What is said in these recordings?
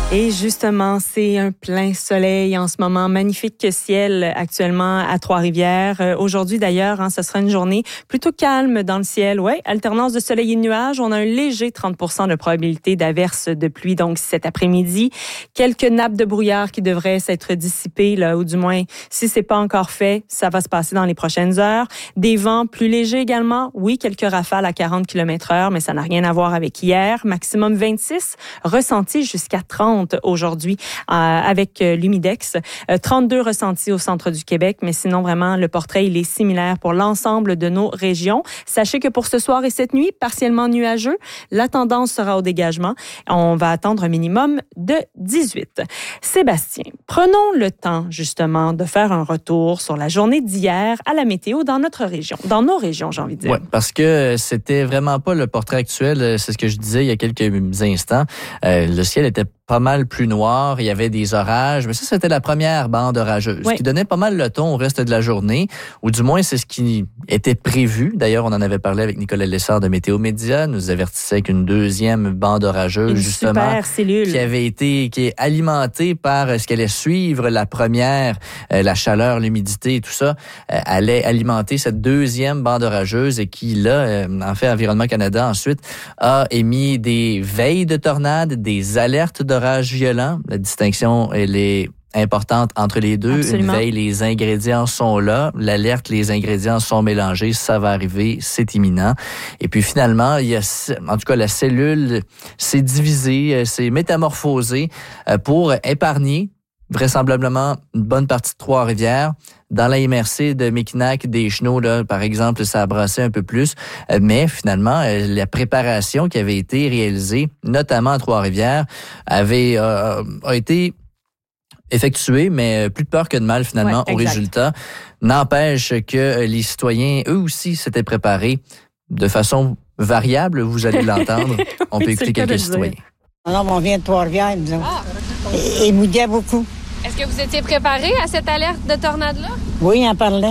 Et justement, c'est un plein soleil en ce moment. Magnifique ciel actuellement à Trois-Rivières. Aujourd'hui d'ailleurs, ce sera une journée plutôt calme dans le ciel. Ouais, alternance de soleil et de nuages. On a un léger 30% de probabilité d'averse de pluie donc cet après-midi. Quelques nappes de brouillard qui devraient s'être dissipées là, ou du moins, si c'est pas encore fait, ça va se passer dans les prochaines heures. Des vents plus légers également. Oui, quelques rafales à 40 km/h, mais ça n'a rien à voir avec hier. Maximum 26, ressenti jusqu'à 30 aujourd'hui avec l'humidex. 32 ressentis au centre du Québec, mais sinon vraiment le portrait il est similaire pour l'ensemble de nos régions. Sachez que pour ce soir et cette nuit, partiellement nuageux, la tendance sera au dégagement. On va attendre un minimum de 18. Sébastien, prenons le temps justement de faire un retour sur la journée d'hier à la météo dans notre région, dans nos régions, j'ai envie de dire. Oui, parce que c'était vraiment pas le portrait actuel, c'est ce que je disais il y a quelques instants. Le ciel était pas mal plus noir, il y avait des orages, mais ça, c'était la première bande orageuse, qui donnait pas mal le ton au reste de la journée, ou du moins, c'est ce qui était prévu. D'ailleurs, on en avait parlé avec Nicolas Lessard de Météo Média, nous avertissait qu'une deuxième bande orageuse, justement, qui est alimentée par ce qu'allait suivre la première, la chaleur, l'humidité et tout ça, allait alimenter cette deuxième bande orageuse et qui, là, en fait, Environnement Canada, ensuite, a émis des veilles de tornades, des alertes d'orages violents. La distinction, elle est importante entre les deux. Absolument. Une veille, les ingrédients sont là. L'alerte, les ingrédients sont mélangés. Ça va arriver, c'est imminent. Et puis finalement, il y a, en tout cas, la cellule s'est divisée, s'est métamorphosée pour épargner vraisemblablement une bonne partie de Trois-Rivières. Dans la MRC de Mekinac, des Chenaux, là, par exemple, ça a brassé un peu plus. Mais finalement, la préparation qui avait été réalisée, notamment à Trois-Rivières, a été effectuée, mais plus de peur que de mal, finalement, au résultat. N'empêche que les citoyens, eux aussi, s'étaient préparés de façon variable. Vous allez l'entendre. On peut écouter quelques citoyens. Non, on vient de Trois-Rivières, disons. Et mouillait beaucoup. Est-ce que vous étiez préparé à cette alerte de tornade-là? Oui, il en parlait.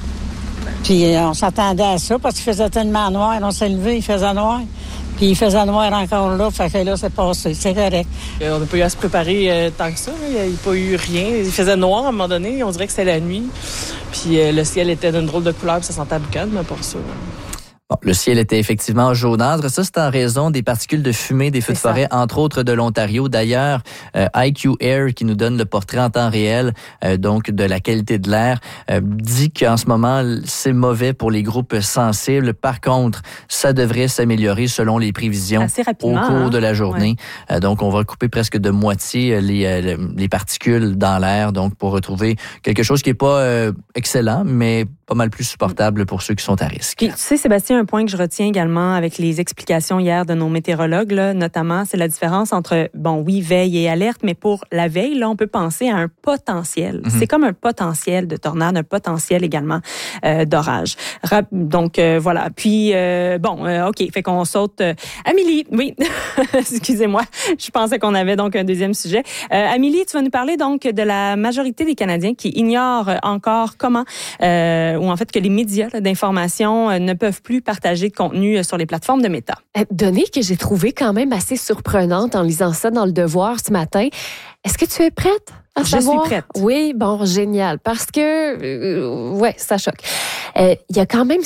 Puis on s'attendait à ça parce qu'il faisait tellement noir. On s'est levé, il faisait noir. Puis il faisait noir encore là. Fait que là, c'est passé. C'est correct. On n'a pas eu à se préparer tant que ça. Il n'y a pas eu rien. Il faisait noir à un moment donné. On dirait que c'était la nuit. Puis le ciel était d'une drôle de couleur. Puis ça sentait la boucane, mais pour ça... Bon, le ciel était effectivement jaunâtre. Ça, c'est en raison des particules de fumée des feux de forêt, entre autres de l'Ontario. D'ailleurs, IQ Air, qui nous donne le portrait en temps réel, donc de la qualité de l'air, dit qu'en ce moment, c'est mauvais pour les groupes sensibles. Par contre, ça devrait s'améliorer selon les prévisions au cours de la journée. Ouais. Donc, on va couper presque de moitié les particules dans l'air, donc pour retrouver quelque chose qui est pas excellent, mais pas mal plus supportable pour ceux qui sont à risque. Puis, tu sais, Sébastien, un point que je retiens également avec les explications hier de nos météorologues, là, notamment, c'est la différence entre, veille et alerte, mais pour la veille, là, on peut penser à un potentiel. Mm-hmm. C'est comme un potentiel de tornade, un potentiel également d'orage. Donc, voilà. Puis, OK, fait qu'on saute. Amélie, oui, excusez-moi, je pensais qu'on avait donc un deuxième sujet. Amélie, tu vas nous parler donc de la majorité des Canadiens qui ignorent encore comment... ou en fait que les médias d'information ne peuvent plus partager de contenu sur les plateformes de Meta. Donnée que j'ai trouvée quand même assez surprenante en lisant ça dans Le Devoir ce matin. Est-ce que tu es prête à savoir? Je suis prête. Oui, bon, génial. Parce que, ça choque. Il y a quand même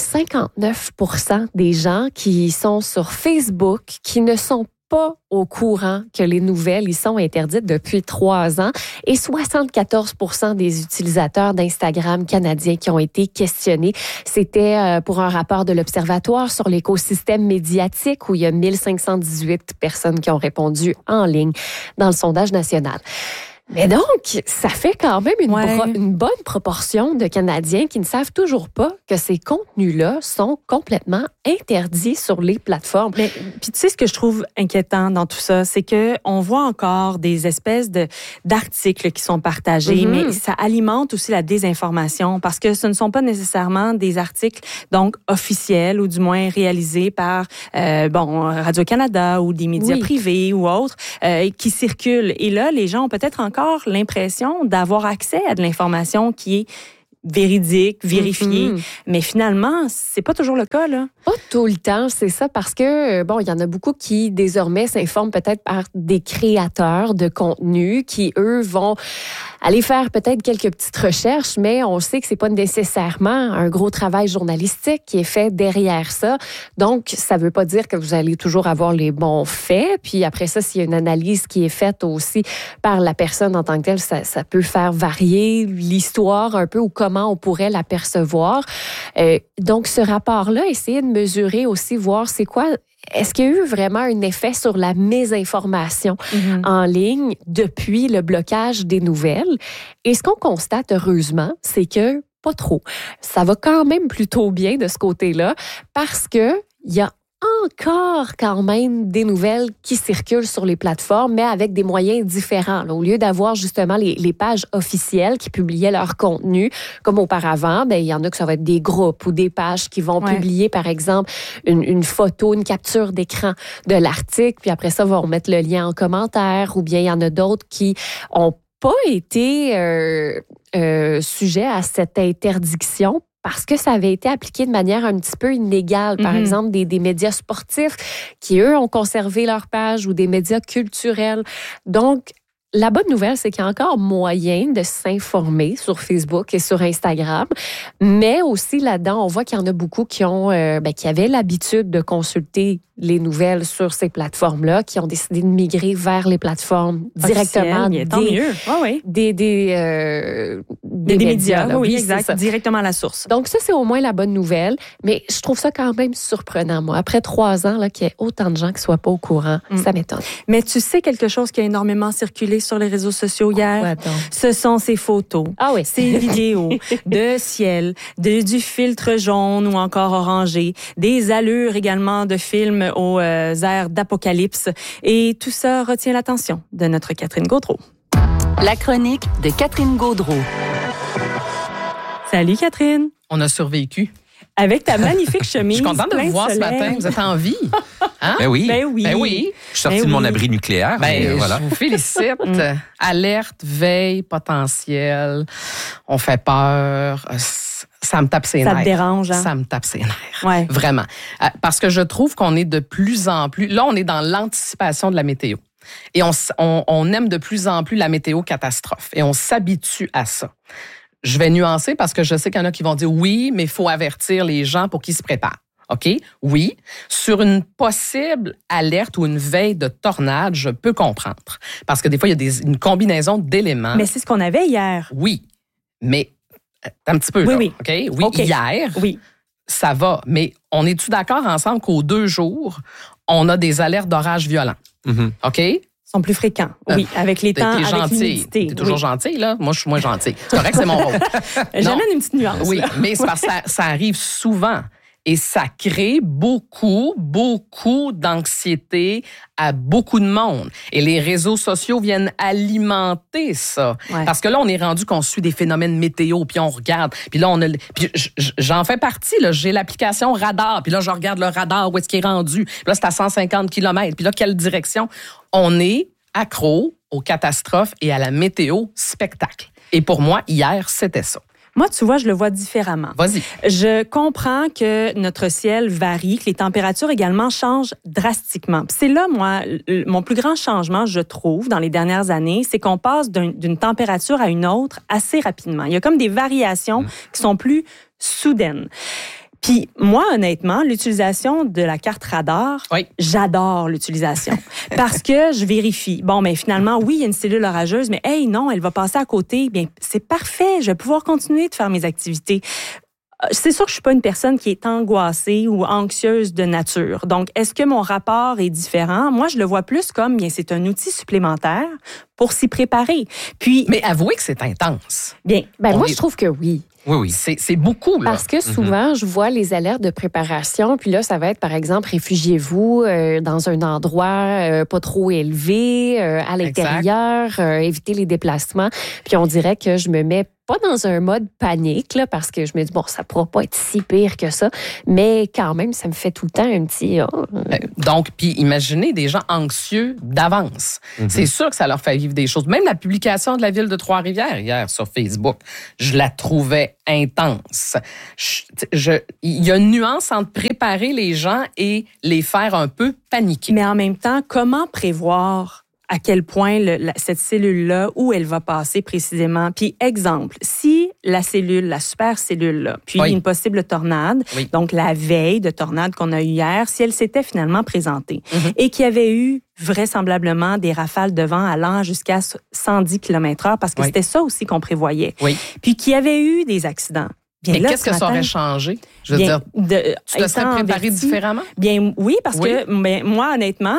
59% des gens qui sont sur Facebook qui ne sont pas au courant que les nouvelles y sont interdites depuis 3 ans et 74% des utilisateurs d'Instagram canadiens qui ont été questionnés. C'était pour un rapport de l'Observatoire sur l'écosystème médiatique où il y a 1518 personnes qui ont répondu en ligne dans le sondage national. Mais donc, ça fait quand même une bonne proportion de Canadiens qui ne savent toujours pas que ces contenus-là sont complètement interdits sur les plateformes. Mais puis tu sais ce que je trouve inquiétant dans tout ça, c'est que on voit encore des espèces d'articles qui sont partagés, mais ça alimente aussi la désinformation parce que ce ne sont pas nécessairement des articles donc officiels ou du moins réalisés par Radio-Canada ou des médias privés ou autres qui circulent. Et là, les gens ont peut-être encore l'impression d'avoir accès à de l'information qui est véridique, vérifiée. Mais finalement, c'est pas toujours le cas, là. Pas tout le temps, c'est ça, parce que, il y en a beaucoup qui, désormais, s'informent peut-être par des créateurs de contenu qui, eux, vont aller faire peut-être quelques petites recherches, mais on sait que c'est pas nécessairement un gros travail journalistique qui est fait derrière ça. Donc, ça veut pas dire que vous allez toujours avoir les bons faits. Puis après ça, s'il y a une analyse qui est faite aussi par la personne en tant que telle, ça peut faire varier l'histoire un peu ou comment on pourrait la percevoir. Donc, ce rapport-là, essayer de mesurer aussi, voir c'est quoi. Est-ce qu'il y a eu vraiment un effet sur la mésinformation en ligne depuis le blocage des nouvelles? Et ce qu'on constate, heureusement, c'est que pas trop. Ça va quand même plutôt bien de ce côté-là parce que il y a encore quand même des nouvelles qui circulent sur les plateformes, mais avec des moyens différents. Là, au lieu d'avoir justement les pages officielles qui publiaient leur contenu, comme auparavant, il y en a que ça va être des groupes ou des pages qui vont publier, par exemple, une photo, une capture d'écran de l'article, puis après ça, vont mettre le lien en commentaire, ou bien il y en a d'autres qui ont pas été sujets à cette interdiction parce que ça avait été appliqué de manière un petit peu inégale. Par exemple, des médias sportifs qui, eux, ont conservé leur page ou des médias culturels. Donc, la bonne nouvelle, c'est qu'il y a encore moyen de s'informer sur Facebook et sur Instagram, mais aussi là-dedans, on voit qu'il y en a beaucoup qui ont, qui avaient l'habitude de consulter les nouvelles sur ces plateformes-là, qui ont décidé de migrer vers les plateformes directement des médias. Là, oui, exact. Directement à la source. Donc ça, c'est au moins la bonne nouvelle, mais je trouve ça quand même surprenant, moi. Après 3 ans, là, qu'il y ait autant de gens qui ne soient pas au courant, ça m'étonne. Mais tu sais quelque chose qui a énormément circulé sur les réseaux sociaux hier? Ce sont ces photos, ces vidéos de ciel, du filtre jaune ou encore orangé, des allures également de films aux airs d'apocalypse. Et tout ça retient l'attention de notre Catherine Gaudreault. La chronique de Catherine Gaudreault. Salut Catherine. On a survécu. Avec ta magnifique chemise. Je suis contente de vous voir ce matin. Vous êtes en vie. Hein? Ben oui. Je suis sortie de mon abri nucléaire. Je vous félicite. Alerte, veille, potentiel. On fait peur. Ça me tape ses nerfs. Ça te dérange, hein? Ça me tape ses nerfs. Ouais. Vraiment. Parce que je trouve qu'on est de plus en plus... Là, on est dans l'anticipation de la météo. Et on aime de plus en plus la météo catastrophe. Et on s'habitue à ça. Je vais nuancer parce que je sais qu'il y en a qui vont dire oui, mais il faut avertir les gens pour qu'ils se préparent. OK? Oui. Sur une possible alerte ou une veille de tornade, je peux comprendre. Parce que des fois, il y a une combinaison d'éléments. Mais c'est ce qu'on avait hier. Oui. Mais un petit peu, là. Oui. OK? Oui, okay. Hier, ça va. Mais on est-tu d'accord ensemble qu'aux 2 jours, on a des alertes d'orage violents? OK? Sont plus fréquents, avec les temps, avec l'humidité. T'es toujours gentil, là. Moi, je suis moins gentil. C'est correct, c'est mon rôle. J'amène une petite nuance. Oui, mais c'est parce que ça arrive souvent. Et ça crée beaucoup d'anxiété à beaucoup de monde. Et les réseaux sociaux viennent alimenter ça. Ouais. Parce que là, on est rendu qu'on suit des phénomènes météo, puis on regarde. Puis là, puis j'en fais partie. Là, j'ai l'application radar. Puis là, je regarde le radar, où est-ce qu'il est rendu. Puis là, c'est à 150 km. Puis là, quelle direction? On est accro aux catastrophes et à la météo spectacle. Et pour moi, hier, c'était ça. Moi, tu vois, je le vois différemment. Vas-y. Je comprends que notre ciel varie, que les températures également changent drastiquement. Puis c'est là, moi, mon plus grand changement, je trouve, dans les dernières années, c'est qu'on passe d'une température à une autre assez rapidement. Il y a comme des variations qui sont plus soudaines. Puis moi, honnêtement, l'utilisation de la carte radar, j'adore l'utilisation parce que je vérifie. Bon, mais finalement, oui, il y a une cellule orageuse, mais hey, non, elle va passer à côté. Bien, c'est parfait, je vais pouvoir continuer de faire mes activités. C'est sûr que je suis pas une personne qui est angoissée ou anxieuse de nature. Donc, est-ce que mon rapport est différent? Moi, je le vois plus comme, bien, c'est un outil supplémentaire pour s'y préparer. Puis, mais avouez que c'est intense. Bien, moi, je trouve que oui. Oui. C'est beaucoup, là. Parce que souvent, je vois les alertes de préparation, puis là, ça va être, par exemple, réfugiez-vous dans un endroit pas trop élevé, à l'intérieur, évitez les déplacements. Puis on dirait que je me mets pas dans un mode panique, là, parce que je me dis, bon, ça pourra pas être si pire que ça, mais quand même, ça me fait tout le temps un petit... Donc, puis imaginez des gens anxieux d'avance. C'est sûr que ça leur fait vivre des choses. Même la publication de la ville de Trois-Rivières hier sur Facebook, je la trouvais intense. Il y a une nuance entre préparer les gens et les faire un peu paniquer. Mais en même temps, comment prévoir à quel point cette cellule-là, où elle va passer précisément? Puis, exemple, si la cellule, la super cellule-là, puis une possible tornade, donc la veille de tornade qu'on a eue hier, si elle s'était finalement présentée et qu'il y avait eu vraisemblablement des rafales de vent allant jusqu'à 110 km/h, parce que c'était ça aussi qu'on prévoyait, puis qu'il y avait eu des accidents. Bien mais là, qu'est-ce que ça aurait changé? Je veux dire, tu te serais préparé différemment? Bien oui, parce que moi, honnêtement,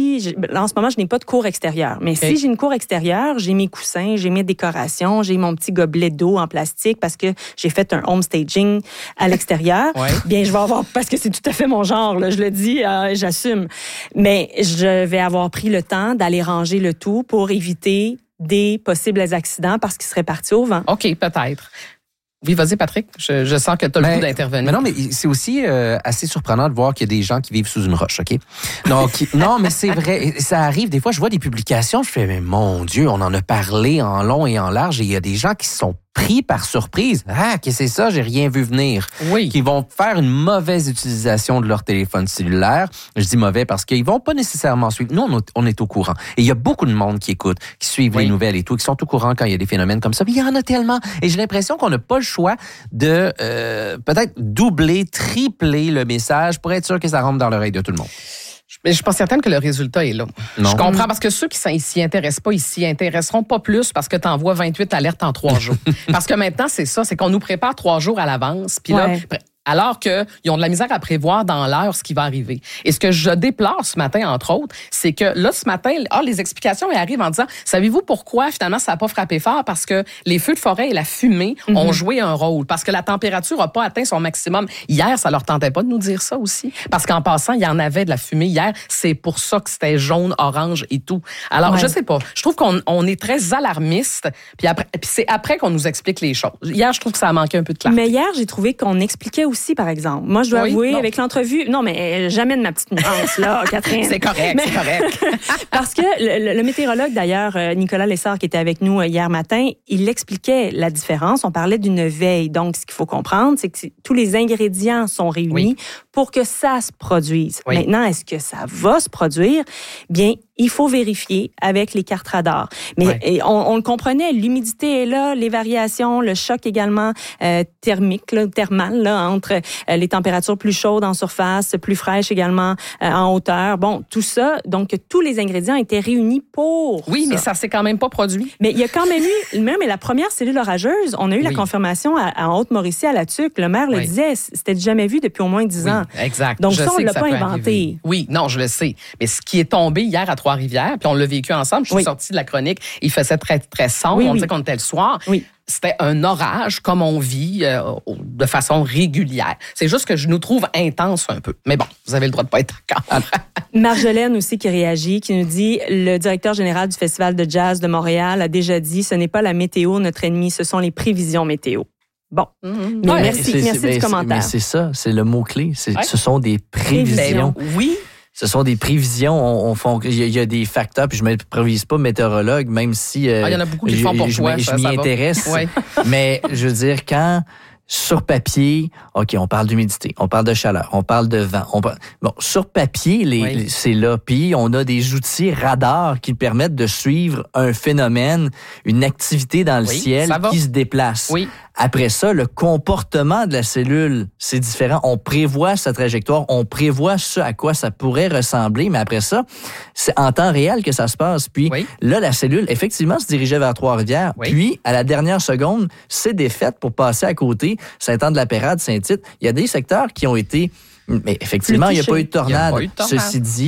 en ce moment, je n'ai pas de cour extérieure. Mais si j'ai une cour extérieure, j'ai mes coussins, j'ai mes décorations, j'ai mon petit gobelet d'eau en plastique parce que j'ai fait un home staging à l'extérieur. Bien, je vais avoir, parce que c'est tout à fait mon genre, là, je le dis, j'assume. Mais je vais avoir pris le temps d'aller ranger le tout pour éviter des possibles accidents parce qu'ils seraient partis au vent. OK, peut-être. Oui, vas-y, Patrick. Je sens que tu as le goût d'intervenir. Mais non, mais c'est aussi assez surprenant de voir qu'il y a des gens qui vivent sous une roche, OK? Donc, non, mais c'est vrai. Ça arrive. Des fois, je vois des publications, je fais, mais mon Dieu, on en a parlé en long et en large, et il y a des gens qui sont pris par surprise. Ah, qu'est-ce que c'est ça? J'ai rien vu venir. Qui vont faire une mauvaise utilisation de leur téléphone cellulaire. Je dis mauvais parce qu'ils vont pas nécessairement suivre. Nous, on est au courant. Et il y a beaucoup de monde qui écoute, qui suivent les nouvelles et tout, qui sont au courant quand il y a des phénomènes comme ça. Mais il y en a tellement. Et j'ai l'impression qu'on n'a pas le choix de peut-être doubler, tripler le message pour être sûr que ça rentre dans l'oreille de tout le monde. Mais je suis pas certaine que le résultat est là. Non. Je comprends, parce que ceux qui s'y intéressent pas, ils s'y intéresseront pas plus parce que tu envoies 28 alertes en 3 jours. Parce que maintenant, c'est ça, c'est qu'on nous prépare 3 jours à l'avance. Puis là, alors qu'ils ont de la misère à prévoir dans l'heure ce qui va arriver. Et ce que je déplore ce matin, entre autres, c'est que là, ce matin, les explications elles arrivent en disant, savez-vous pourquoi finalement ça n'a pas frappé fort? Parce que les feux de forêt et la fumée ont joué un rôle. Parce que la température n'a pas atteint son maximum. Hier, ça leur tentait pas de nous dire ça aussi. Parce qu'en passant, il y en avait de la fumée hier. C'est pour ça que c'était jaune, orange et tout. Alors, je sais pas. Je trouve qu'on est très alarmiste. Puis c'est après qu'on nous explique les choses. Hier, je trouve que ça a manqué un peu de clarté. Mais hier, j'ai trouvé qu'on expliquait aussi, par exemple. Moi, je dois avouer, avec l'entrevue... Non, mais j'amène ma petite nuance, là, Catherine. C'est correct, c'est correct. Parce que le météorologue, d'ailleurs, Nicolas Lessard, qui était avec nous hier matin, il expliquait la différence. On parlait d'une veille. Donc, ce qu'il faut comprendre, c'est que tous les ingrédients sont réunis pour que ça se produise. Maintenant, est-ce que ça va se produire? Bien, il faut vérifier avec les cartes radars. Mais on le comprenait, l'humidité est là, les variations, le choc également thermique, thermal, entre les températures plus chaudes en surface, plus fraîches également en hauteur. Bon, tout ça, donc tous les ingrédients étaient réunis pour mais ça s'est quand même pas produit. Mais il y a quand même eu, même la première cellule orageuse, on a eu la confirmation en Haute-Mauricie, à La Tuque. Le maire le disait, c'était jamais vu depuis au moins 10 ans. Exact. Donc ça, on l'a pas inventé. Oui, non, je le sais. Mais ce qui est tombé hier à Trois-Rivières, puis on l'a vécu ensemble, je suis sortie de la chronique, il faisait très, très sombre, on disait qu'on était le soir. C'était un orage comme on vit de façon régulière. C'est juste que je nous trouve intense un peu. Mais bon, vous avez le droit de pas être d'accord. Marjolaine aussi qui réagit, qui nous dit, le directeur général du Festival de jazz de Montréal a déjà dit, ce n'est pas la météo notre ennemi, ce sont les prévisions météo. Bon, mais merci du commentaire. Mais c'est ça, c'est le mot-clé. Ce sont des prévisions. Oui. Ce sont des prévisions. Il y a des facteurs, puis je ne m'improvise pas météorologue, même si... il y en a beaucoup qui font pour toi, je m'y intéresse. Mais je veux dire, quand... Sur papier, OK, on parle d'humidité, on parle de chaleur, on parle de vent. Bon, sur papier, c'est là. Puis, on a des outils radars qui permettent de suivre un phénomène, une activité dans le ciel qui se déplace. Après ça, le comportement de la cellule, c'est différent. On prévoit sa trajectoire, on prévoit ce à quoi ça pourrait ressembler, mais après ça, c'est en temps réel que ça se passe. Puis là, la cellule, effectivement, se dirigeait vers Trois-Rivières. Puis, à la dernière seconde, c'est défaite pour passer à côté. Saint-Anne-de-la-Pérade, Saint-Tite, il y a des secteurs qui ont été... Mais effectivement, il n'y a pas eu de tornade. Ceci dit,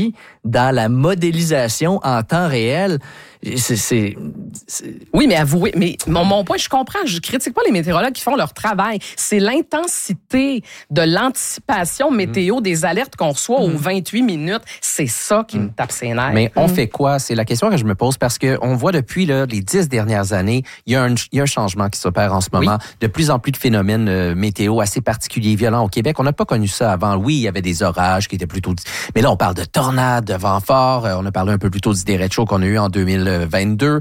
dans la modélisation en temps réel. Oui, mais avouez, mais mon point, je comprends, je critique pas les météorologues qui font leur travail. C'est l'intensité de l'anticipation météo des alertes qu'on reçoit aux 28 minutes. C'est ça qui me tape ses nerfs. Mais on fait quoi? C'est la question que je me pose parce que on voit depuis là, les 10 dernières années, il y a un changement qui s'opère en ce moment. Oui. De plus en plus de phénomènes météo assez particuliers, violents au Québec. On n'a pas connu ça avant. Oui, il y avait des orages qui étaient plutôt... Mais là, on parle de tornades, de vents forts. On a parlé un peu plus tôt des derecho qu'on a eu en 2022.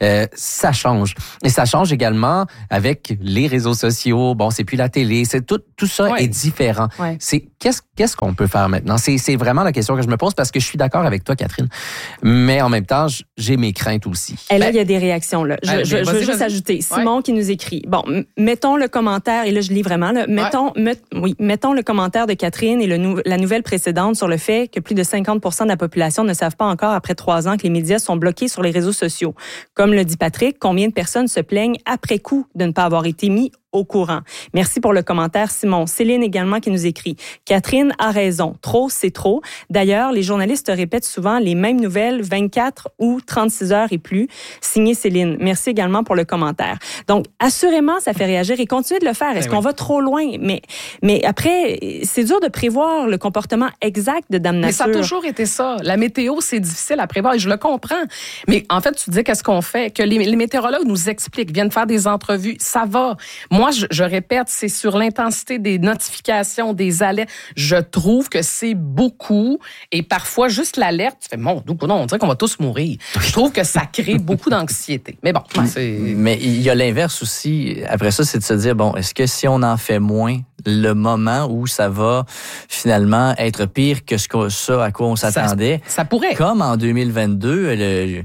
Ça change. Et ça change également avec les réseaux sociaux. Bon, c'est plus la télé. C'est tout ça est différent. Ouais. C'est qu'est-ce qu'on peut faire maintenant? C'est vraiment la question que je me pose parce que je suis d'accord avec toi, Catherine. Mais en même temps, j'ai mes craintes aussi. Et là, il y a des réactions. Là. Je veux juste ajouter. Simon qui nous écrit. Bon, mettons le commentaire, et là, je lis vraiment. Là, mettons le commentaire de Catherine et la nouvelle précédente sur le fait que plus de 50% de la population ne savent pas encore, après 3 ans, que les médias sont bloqués sur les réseaux sociaux. Comme le dit Patrick, combien de personnes se plaignent après coup de ne pas avoir été mis au courant. Merci pour le commentaire, Simon. Céline également qui nous écrit. Catherine a raison. Trop, c'est trop. D'ailleurs, les journalistes répètent souvent les mêmes nouvelles 24 ou 36 heures et plus. Signé Céline. Merci également pour le commentaire. Donc, assurément, ça fait réagir et continuez de le faire. Est-ce qu'on va trop loin? Mais après, c'est dur de prévoir le comportement exact de Dame Nature. Mais ça a toujours été ça. La météo, c'est difficile à prévoir et je le comprends. Mais en fait, tu dis qu'est-ce qu'on fait? Que les météorologues nous expliquent, viennent faire des entrevues. Ça va. Moi, je répète, c'est sur l'intensité des notifications, des alertes. Je trouve que c'est beaucoup. Et parfois, juste l'alerte, tu fais, mon Dieu, non, on dirait qu'on va tous mourir. Je trouve que ça crée beaucoup d'anxiété. Mais bon, c'est... Mais il y a l'inverse aussi. Après ça, c'est de se dire, bon, est-ce que si on en fait moins, le moment où ça va finalement être pire que ça à quoi on s'attendait. Ça pourrait. Comme en 2022,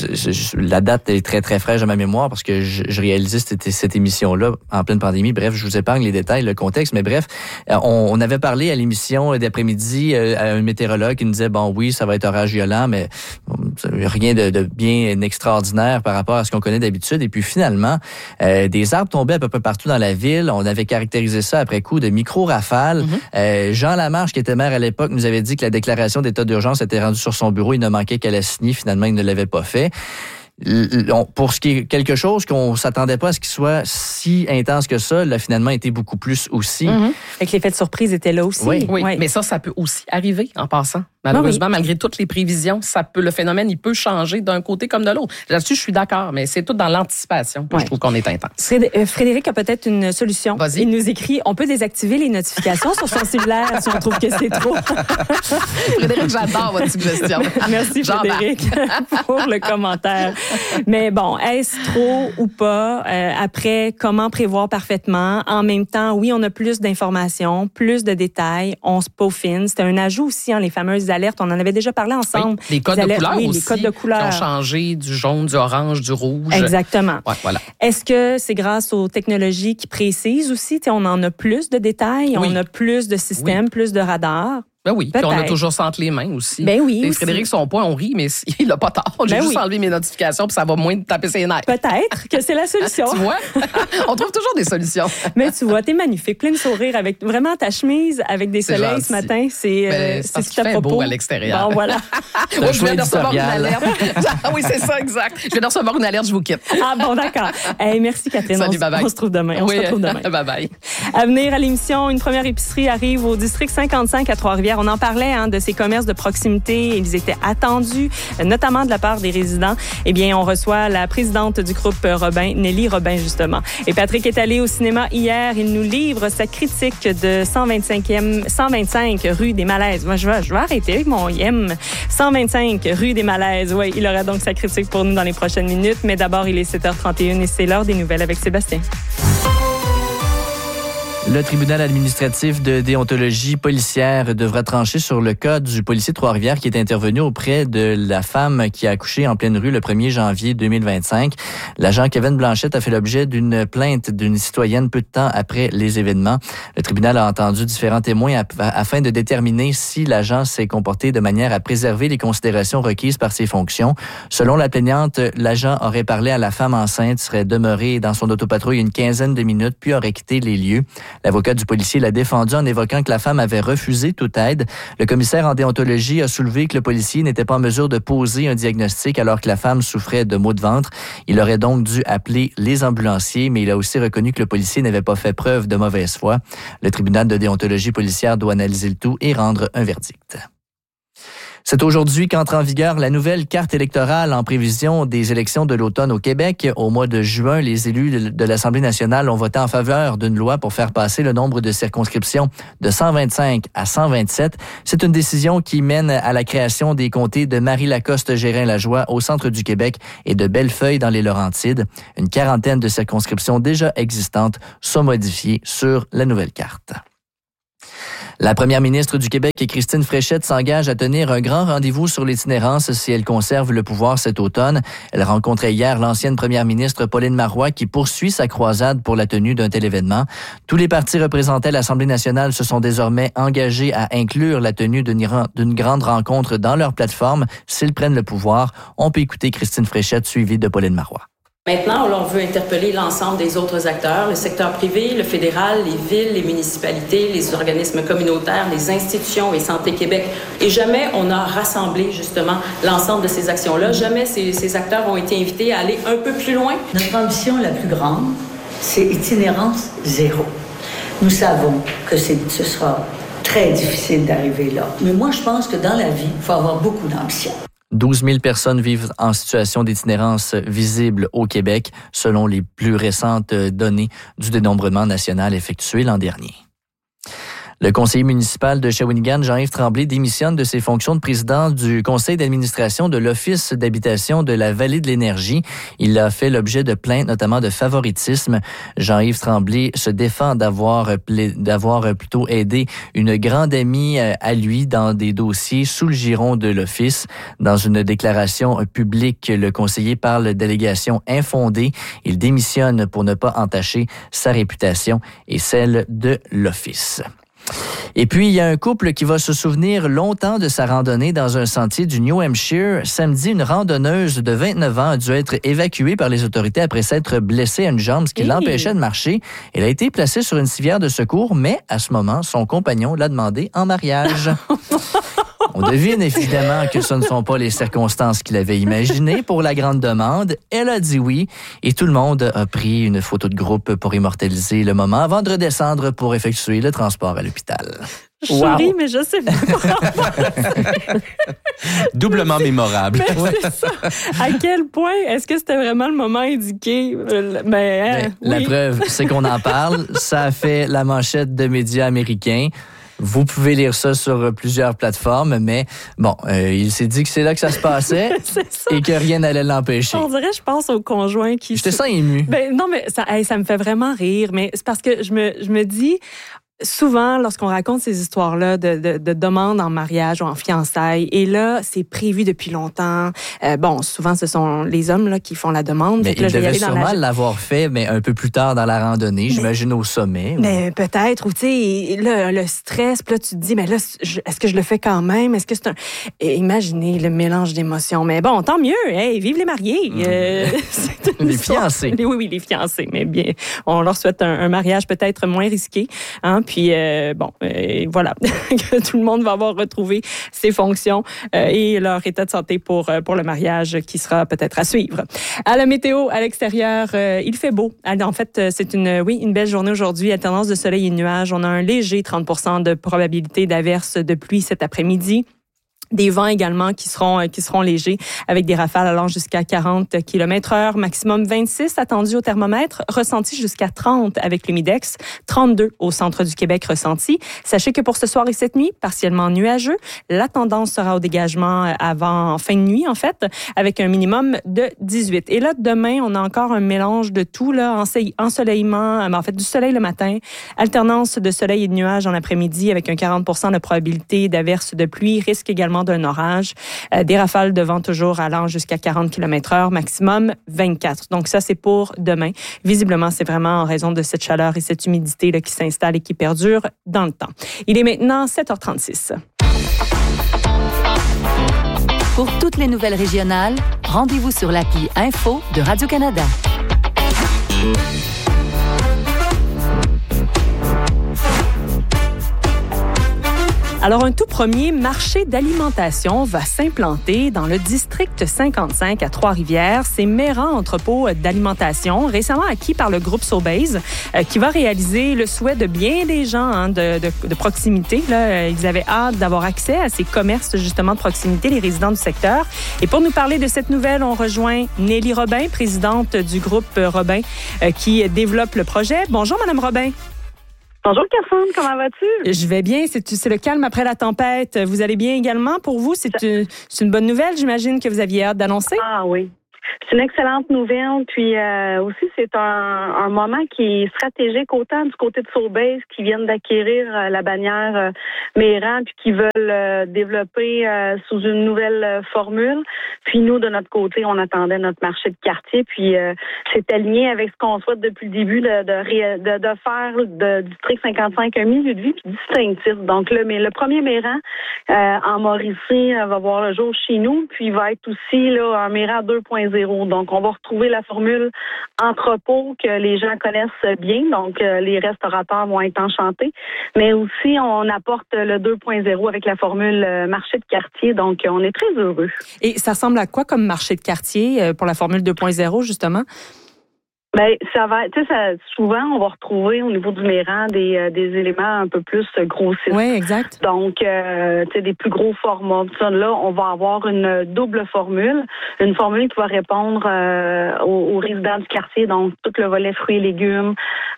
la date est très, très fraîche dans ma mémoire parce que je réalisais cette émission-là en pleine pandémie. Bref, je vous épargne les détails, le contexte, mais bref, on avait parlé à l'émission d'après-midi à un météorologue qui nous disait, bon, oui, ça va être orage violent, mais rien de bien extraordinaire par rapport à ce qu'on connaît d'habitude. Et puis finalement, des arbres tombaient à peu près partout dans la ville. On avait caractérisé ça après coup de micro-rafales. Jean Lamarche, qui était maire à l'époque, nous avait dit que la déclaration d'état d'urgence était rendue sur son bureau. Il ne manquait qu'à la signer. Finalement, il ne l'avait pas fait. Pour ce qui est quelque chose qu'on s'attendait pas à ce qu'il soit si intense que ça, là, finalement, été beaucoup plus aussi. Fait que l'effet de surprise était là aussi. Oui. Mais ça peut aussi arriver en passant. Malheureusement, malgré toutes les prévisions, le phénomène, il peut changer d'un côté comme de l'autre. Là-dessus, je suis d'accord, mais c'est tout dans l'anticipation que je trouve qu'on est intense. Frédéric a peut-être une solution. Vas-y. Il nous écrit, on peut désactiver les notifications sur son cellulaire si on trouve que c'est trop. Frédéric, j'adore votre suggestion. Merci, Frédéric, pour le commentaire. Mais bon, est-ce trop ou pas? Après, comment prévoir parfaitement? En même temps, oui, on a plus d'informations, plus de détails, on se peaufine. C'est un ajout aussi, les fameuses alertes. On en avait déjà parlé ensemble. Oui, les codes de couleurs aussi, les codes de couleurs qui ont changé du jaune, du orange, du rouge. Exactement. Ouais, voilà. Est-ce que c'est grâce aux technologies qui précisent aussi? On en a plus de détails, on a plus de systèmes, plus de radars. Ben oui, puis on a toujours ça entre les mains aussi. Ben oui. Et Frédéric, son point, on rit, mais il n'a pas tort. J'ai juste enlevé mes notifications, puis ça va moins taper ses nerfs. Peut-être que c'est la solution. Tu vois? On trouve toujours des solutions. Mais tu vois, t'es magnifique, plein de sourires, avec vraiment ta chemise avec des soleils gentil. Ce matin. C'est parce qu'il fait beau à l'extérieur. Bon, voilà. Je viens de recevoir une alerte. Oui, c'est ça, exact. Je viens de recevoir une alerte, je vous quitte. Ah bon, d'accord. Merci, Catherine. Salut, bye-bye. On se retrouve demain. Bye-bye. À venir à l'émission, une première épicerie arrive au district 55 à Trois-Rivières. On en parlait, de ces commerces de proximité. Ils étaient attendus, notamment de la part des résidents. Eh bien, on reçoit la présidente du groupe Robin, Nelly Robin, justement. Et Patrick est allé au cinéma hier. Il nous livre sa critique de 125 rue des Malaises. Moi, je vais arrêter avec mon IM. 125 rue des Malaises. Oui, il aura donc sa critique pour nous dans les prochaines minutes. Mais d'abord, il est 7h31 et c'est l'heure des nouvelles avec Sébastien. Le tribunal administratif de déontologie policière devra trancher sur le cas du policier de Trois-Rivières qui est intervenu auprès de la femme qui a accouché en pleine rue le 1er janvier 2025. L'agent Kevin Blanchette a fait l'objet d'une plainte d'une citoyenne peu de temps après les événements. Le tribunal a entendu différents témoins afin de déterminer si l'agent s'est comporté de manière à préserver les considérations requises par ses fonctions. Selon la plaignante, l'agent aurait parlé à la femme enceinte, serait demeuré dans son autopatrouille une quinzaine de minutes, puis aurait quitté les lieux. L'avocat du policier l'a défendu en évoquant que la femme avait refusé toute aide. Le commissaire en déontologie a soulevé que le policier n'était pas en mesure de poser un diagnostic alors que la femme souffrait de maux de ventre. Il aurait donc dû appeler les ambulanciers, mais il a aussi reconnu que le policier n'avait pas fait preuve de mauvaise foi. Le tribunal de déontologie policière doit analyser le tout et rendre un verdict. C'est aujourd'hui qu'entre en vigueur la nouvelle carte électorale en prévision des élections de l'automne au Québec. Au mois de juin, les élus de l'Assemblée nationale ont voté en faveur d'une loi pour faire passer le nombre de circonscriptions de 125 à 127. C'est une décision qui mène à la création des comtés de Marie-Lacoste-Gérin-Lajoie au centre du Québec et de Bellefeuille dans les Laurentides. Une quarantaine de circonscriptions déjà existantes sont modifiées sur la nouvelle carte. La première ministre du Québec, Christine Fréchette, s'engage à tenir un grand rendez-vous sur l'itinérance si elle conserve le pouvoir cet automne. Elle rencontrait hier l'ancienne première ministre Pauline Marois qui poursuit sa croisade pour la tenue d'un tel événement. Tous les partis représentés à l'Assemblée nationale se sont désormais engagés à inclure la tenue d'une grande rencontre dans leur plateforme s'ils prennent le pouvoir. On peut écouter Christine Fréchette suivie de Pauline Marois. Maintenant, on veut interpeller l'ensemble des autres acteurs, le secteur privé, le fédéral, les villes, les municipalités, les organismes communautaires, les institutions et Santé Québec. Et jamais on a rassemblé justement l'ensemble de ces actions-là. Jamais ces acteurs ont été invités à aller un peu plus loin. Notre ambition la plus grande, c'est itinérance zéro. Nous savons que ce sera très difficile d'arriver là. Mais moi, je pense que dans la vie, il faut avoir beaucoup d'ambition. 12 000 personnes vivent en situation d'itinérance visible au Québec, selon les plus récentes données du dénombrement national effectué l'an dernier. Le conseiller municipal de Shawinigan, Jean-Yves Tremblay, démissionne de ses fonctions de président du conseil d'administration de l'Office d'habitation de la Vallée de l'Énergie. Il a fait l'objet de plaintes, notamment de favoritisme. Jean-Yves Tremblay se défend d'avoir plutôt aidé une grande amie à lui dans des dossiers sous le giron de l'Office. Dans une déclaration publique, le conseiller parle d'allégations infondées. Il démissionne pour ne pas entacher sa réputation et celle de l'Office. Et puis, il y a un couple qui va se souvenir longtemps de sa randonnée dans un sentier du New Hampshire. Samedi, une randonneuse de 29 ans a dû être évacuée par les autorités après s'être blessée à une jambe, ce qui l'empêchait de marcher. Elle a été placée sur une civière de secours, mais à ce moment, son compagnon l'a demandé en mariage. On devine évidemment que ce ne sont pas les circonstances qu'il avait imaginées pour la grande demande. Elle a dit oui et tout le monde a pris une photo de groupe pour immortaliser le moment avant de redescendre pour effectuer le transport à l'hôpital. Je souris, mais je sais pas. Doublement mémorable. C'est ça. À quel point est-ce que c'était vraiment le moment indiqué? La preuve, c'est qu'on en parle. Ça a fait la manchette de médias américains. Vous pouvez lire ça sur plusieurs plateformes, mais bon, il s'est dit que c'est là que ça se passait et que rien n'allait l'empêcher. On dirait, je pense au conjoint qui... Je te sens ému. Non, mais ça me fait vraiment rire, mais c'est parce que je me dis... Souvent, lorsqu'on raconte ces histoires-là de demandes en mariage ou en fiançailles, et là, c'est prévu depuis longtemps. Souvent, ce sont les hommes là qui font la demande. Mais il devait sûrement l'avoir fait, mais un peu plus tard dans la randonnée, j'imagine au sommet. Mais peut-être, ou tu sais, le stress, puis là, tu te dis, mais là, est-ce que je le fais quand même? Est-ce que c'est un... Imaginez le mélange d'émotions. Mais bon, tant mieux, hey, vive les mariés! Les fiancés. Oui, les fiancés, mais bien, on leur souhaite un mariage peut-être moins risqué, hein. Puis, voilà, que tout le monde va avoir retrouvé ses fonctions et leur état de santé pour le mariage qui sera peut-être à suivre. À la météo, à l'extérieur, il fait beau. En fait, c'est une belle journée aujourd'hui. Alternance de soleil et de nuages. On a un léger 30% de probabilité d'averse de pluie cet après-midi. Des vents également qui seront légers avec des rafales allant jusqu'à 40 km/h, maximum 26 attendu au thermomètre, ressenti jusqu'à 30 avec l'humidex, 32 au centre du Québec ressenti. Sachez que pour ce soir et cette nuit, partiellement nuageux, la tendance sera au dégagement avant fin de nuit en fait, avec un minimum de 18. Et là demain, on a encore un mélange de tout là, ensoleillement, du soleil le matin, alternance de soleil et de nuages en après-midi avec un 40% de probabilité d'averse de pluie, risque également d'un orage. Des rafales de vent toujours allant jusqu'à 40 km/h, maximum 24. Donc ça, c'est pour demain. Visiblement, c'est vraiment en raison de cette chaleur et cette humidité là, qui s'installe et qui perdure dans le temps. Il est maintenant 7h36. Pour toutes les nouvelles régionales, rendez-vous sur l'appli Info de Radio-Canada. Alors, un tout premier marché d'alimentation va s'implanter dans le district 55 à Trois-Rivières. C'est Méran Entrepôt d'alimentation, récemment acquis par le groupe Sobeys, qui va réaliser le souhait de bien des gens de proximité. Là, ils avaient hâte d'avoir accès à ces commerces justement de proximité, les résidents du secteur. Et pour nous parler de cette nouvelle, on rejoint Nelly Robin, présidente du groupe Robin, qui développe le projet. Bonjour, Madame Robin. Bonjour Catherine, comment vas-tu? Je vais bien, c'est le calme après la tempête. Vous allez bien également pour vous? C'est une bonne nouvelle, j'imagine que vous aviez hâte d'annoncer? Ah oui. C'est une excellente nouvelle. Puis aussi, c'est un moment qui est stratégique autant du côté de Sobeys qui viennent d'acquérir la bannière Méran puis qui veulent développer sous une nouvelle formule. Puis nous, de notre côté, on attendait notre marché de quartier. Puis c'est aligné avec ce qu'on souhaite depuis le début de faire du District 55 un milieu de vie puis distinctif. Donc le premier Méran en Mauricie va voir le jour chez nous. Puis il va être aussi là un Méran 2.0. Donc, on va retrouver la formule entrepôt que les gens connaissent bien. Donc, les restaurateurs vont être enchantés. Mais aussi, on apporte le 2.0 avec la formule marché de quartier. Donc, on est très heureux. Et ça ressemble à quoi comme marché de quartier pour la formule 2.0, justement? Ben, ça va, tu sais, souvent, on va retrouver au niveau du Méran des éléments un peu plus grossistes. Oui, exact. Donc, tu sais, des plus gros formats. Ça, là, on va avoir une double formule. Une formule qui va répondre aux résidents du quartier, donc tout le volet fruits et légumes,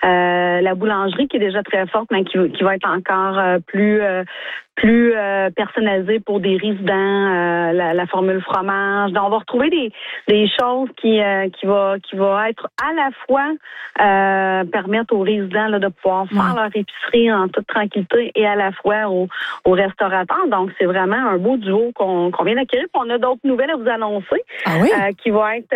la boulangerie qui est déjà très forte, mais qui va être encore plus personnalisée pour des résidents, la formule fromage. Donc, on va retrouver des choses qui vont être à la fois permettre aux résidents là, de pouvoir faire leur épicerie en toute tranquillité et à la fois aux restaurateurs. Donc, c'est vraiment un beau duo qu'on vient d'acquérir. Puis on a d'autres nouvelles à vous annoncer qui vont être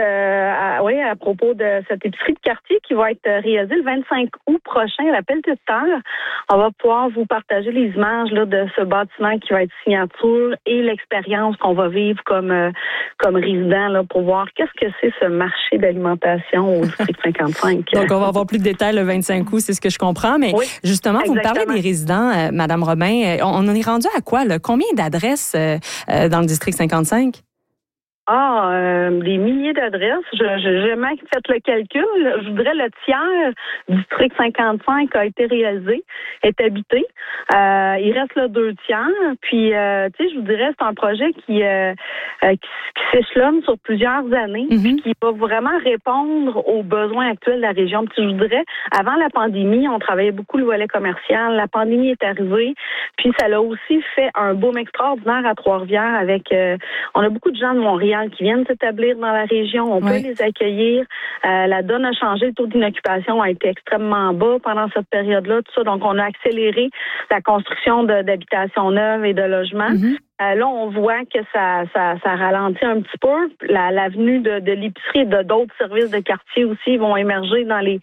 à propos de cette épicerie de quartier qui va être réalisée le 25 août prochain à la Pelletée-de-Terre. On va pouvoir vous partager les images là, de ce bâtiment qui va être signature et l'expérience qu'on va vivre comme résident là, pour voir qu'est-ce que c'est ce marché d'alimentation au district 55. Donc, on va avoir plus de détails le 25 août, c'est ce que je comprends. Mais justement, vous me parlez des résidents, Madame Robin. On en est rendu à quoi? Là? Combien d'adresses dans le district 55? Des milliers d'adresses. J'ai jamais fait le calcul. Je voudrais le tiers du district 55 a été réalisé, est habité. Il reste le 2 tiers. Puis, tu sais, je vous dirais, c'est un projet qui s'échelonne sur plusieurs années, puis qui va vraiment répondre aux besoins actuels de la région. Puis, je vous dirais, avant la pandémie, on travaillait beaucoup le volet commercial. La pandémie est arrivée, puis ça l'a aussi fait un boom extraordinaire à Trois-Rivières avec, on a beaucoup de gens de Montréal qui viennent s'établir dans la région. On peut les accueillir. La donne a changé. Le taux d'inoccupation a été extrêmement bas pendant cette période-là. Tout ça. Donc, on a accéléré la construction d'habitations neuves et de logements. Là, on voit que ça ralentit un petit peu. L'avenue de l'épicerie et de d'autres services de quartier aussi vont émerger